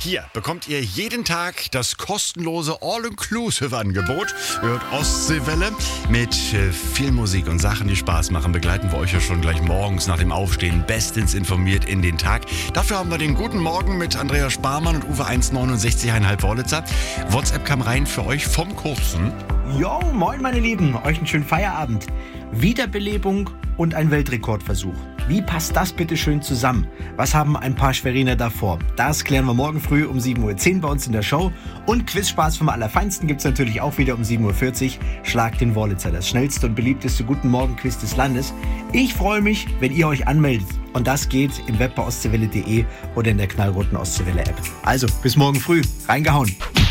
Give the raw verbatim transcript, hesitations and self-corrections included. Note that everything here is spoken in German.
Hier bekommt ihr jeden Tag das kostenlose All-Inclusive-Angebot. Ihr hört Ostseewelle mit äh, viel Musik und Sachen, die Spaß machen. Begleiten wir euch ja schon gleich morgens nach dem Aufstehen bestens informiert in den Tag. Dafür haben wir den guten Morgen mit Andreas Sparmann und Uwe eins neunundsechzig Komma fünf Wörlitzer. WhatsApp kam rein für euch vom Kurzen. Jo, moin meine Lieben, euch einen schönen Feierabend. Wiederbelebung und ein Weltrekordversuch. Wie passt das bitte schön zusammen? Was haben ein paar Schweriner davor? Das klären wir morgen früh um sieben Uhr zehn bei uns in der Show. Und Quizspaß vom Allerfeinsten gibt's natürlich auch wieder um sieben Uhr vierzig. Schlag den Wörlitzer, das schnellste und beliebteste Guten Morgen-Quiz des Landes. Ich freue mich, wenn ihr euch anmeldet. Und das geht im Web bei ostseewelle punkt de oder in der knallroten Ostseewelle-App. Also, bis morgen früh. Reingehauen.